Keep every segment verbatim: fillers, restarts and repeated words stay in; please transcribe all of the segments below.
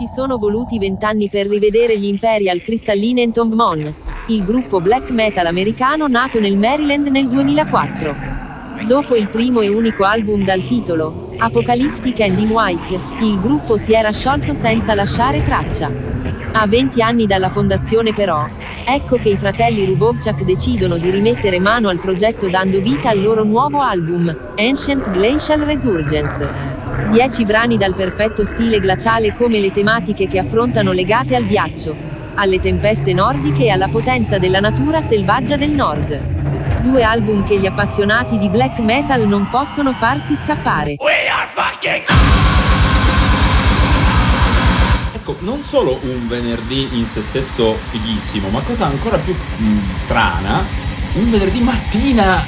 Ci sono voluti vent'anni per rivedere gli Imperial Crystalline Entombment, il gruppo black metal americano nato nel Maryland nel duemilaquattro. Dopo il primo e unico album dal titolo Apocalyptic and in White, il gruppo si era sciolto senza lasciare traccia. A venti anni dalla fondazione però, ecco che i fratelli Rubovchak decidono di rimettere mano al progetto dando vita al loro nuovo album, Ancient Glacial Resurgence. Dieci brani dal perfetto stile glaciale come le tematiche che affrontano legate al ghiaccio, alle tempeste nordiche e alla potenza della natura selvaggia del nord. Due album che gli appassionati di black metal non possono farsi scappare. We are fucking... Ecco, non solo un venerdì in se stesso fighissimo, ma cosa ancora più mh, strana, un venerdì mattina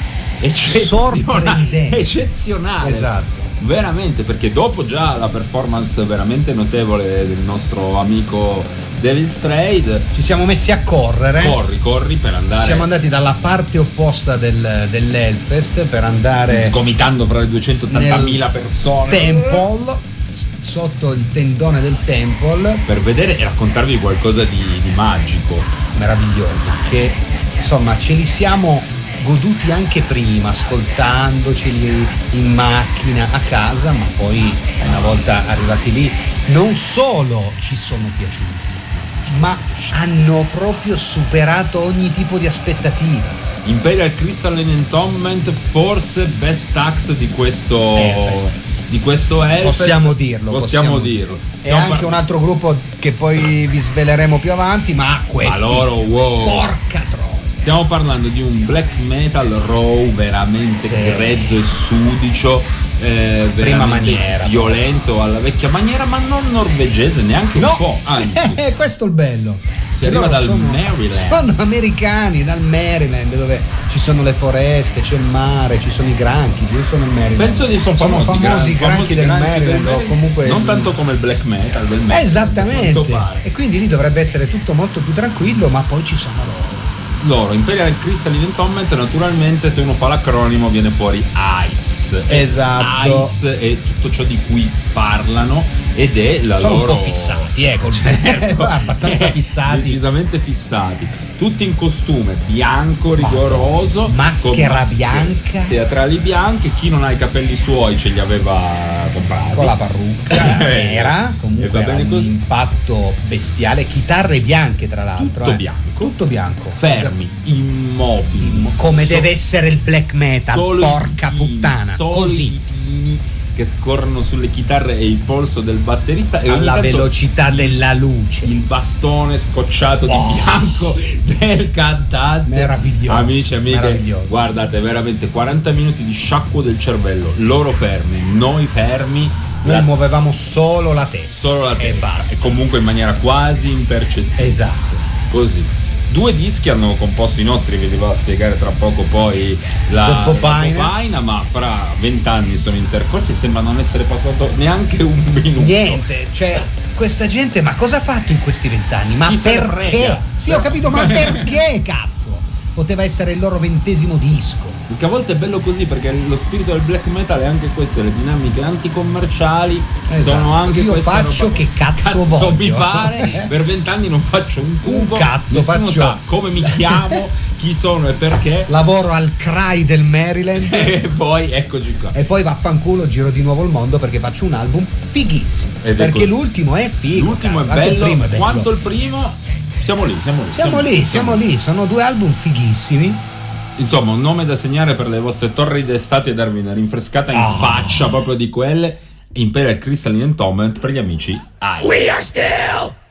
eccezionale, eccezionale. Esatto. Veramente, perché dopo già la performance veramente notevole del nostro amico Devil Strayed, ci siamo messi a correre. Corri, corri per andare. Siamo andati dalla parte opposta del, dell'Hellfest per andare sgomitando fra le duecentottantamila persone. Temple, sotto il tendone del Temple, per vedere e raccontarvi qualcosa di, di magico, meraviglioso, che insomma ce li siamo goduti anche prima, ascoltandoceli in macchina, a casa, ma poi una volta arrivati lì non solo ci sono piaciuti, ma hanno proprio superato ogni tipo di aspettativa. Imperial Crystalline Entombment, forse best act di questo Hellfest. di questo Hellfest. Possiamo dirlo, possiamo, possiamo dirlo. E anche par- un altro gruppo che poi vi sveleremo più avanti, ma questi, ma loro, wow, porca troia. Stiamo parlando di un black metal raw veramente sì. grezzo e sudicio, eh, prima veramente maniera, violento alla vecchia maniera, ma non norvegese neanche no. un po', anzi. Eh, questo è il bello. Si arriva dal sono, Maryland. Sono americani, dal Maryland, dove ci sono le foreste, c'è il mare, ci sono i granchi. Io sono il Maryland. Penso di sono famosi, sono famosi i granchi, famosi del, granchi Maryland, del Maryland, o comunque non il... tanto come il black metal del Maryland. Esattamente. E quindi lì dovrebbe essere tutto molto più tranquillo, ma poi ci sono loro. Loro, Imperial Crystalline Entombment, naturalmente se uno fa l'acronimo viene fuori ICE. Esatto. ICE è tutto ciò di cui parlano ed è la sono loro... un po' fissati, ecco, certo. abbastanza fissati. Decisamente fissati. Tutti in costume bianco, rigoroso. Maschera maschere, bianca. Teatrali bianche. Chi non ha i capelli suoi ce li aveva comprati. Con la parrucca nera. Comunque va bene un così. impatto bestiale. Chitarre bianche tra l'altro. Tutto eh. bianco. Tutto bianco. Fermi, immobili. Come so- deve essere il black metal, solo porca i tini, puttana. solo Così. i tini che scorrono sulle chitarre e il polso del batterista e alla ogni tanto velocità della luce, il bastone scocciato oh. di bianco del cantante. Meraviglioso. Amici e amiche, meraviglioso. guardate, veramente quaranta minuti di sciacquo del cervello, loro fermi, noi fermi. Noi la... muovevamo solo la testa. Solo la e testa. basta. E comunque in maniera quasi impercettibile. Esatto. Così. Due dischi hanno composto i nostri, vi devo spiegare tra poco poi la Bobaina, ma fra vent'anni sono intercorsi e sembra non essere passato neanche un minuto. Niente, cioè questa gente ma cosa ha fatto in questi vent'anni? Ma Chi se ne perché? frega? Sì, ho capito, ma perché cazzo? Poteva essere il loro ventesimo disco. Perché a volte è bello così, perché lo spirito del black metal è anche questo, le dinamiche anticommerciali, esatto. Sono anche io queste faccio roba... che cazzo, cazzo voglio. mi pare, per vent'anni non faccio un tubo, un cazzo nessuno faccio sa come mi chiamo, chi sono e perché. Lavoro al Cry del Maryland e poi eccoci qua. E poi vaffanculo, giro di nuovo il mondo perché faccio un album fighissimo. Ed perché così. l'ultimo è figo. L'ultimo cazzo. è bello, il primo è bello. Quanto il primo? Siamo lì, siamo lì. Siamo, siamo lì, siamo lì, sono due album fighissimi. Insomma, un nome da segnare per le vostre torride estate e darvi una rinfrescata in oh. faccia proprio di quelle. Imperial Crystalline Entombment per gli amici. We are still